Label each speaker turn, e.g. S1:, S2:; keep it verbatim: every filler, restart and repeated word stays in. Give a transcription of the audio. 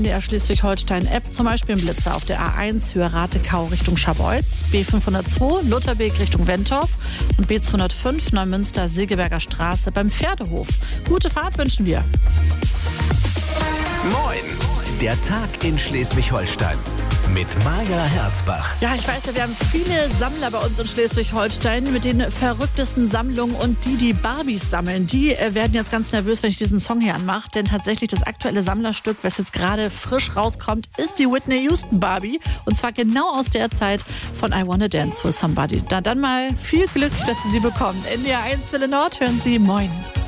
S1: D R Schleswig-Holstein-App, zum Beispiel im Blitzer auf der A eins Höhe Ratekau Richtung Scharbeutz, B fünfhundertzwei Lutherbeek Richtung Wentorf und B zweihundertfünf Neumünster Segeberger Straße beim Pferdehof. Gute Fahrt wünschen wir.
S2: Moin, der Tag in Schleswig-Holstein mit Maja Herzbach.
S1: Ja, ich weiß ja, wir haben viele Sammler bei uns in Schleswig-Holstein mit den verrücktesten Sammlungen, und die, die Barbies sammeln, die äh, werden jetzt ganz nervös, wenn ich diesen Song hier anmache, denn tatsächlich das aktuelle Sammlerstück, was jetzt gerade frisch rauskommt, ist die Whitney Houston Barbie, und zwar genau aus der Zeit von I Wanna Dance with Somebody. Na dann mal viel Glück, dass Sie sie bekommen. N D R eins Welle Nord, hören Sie Moin.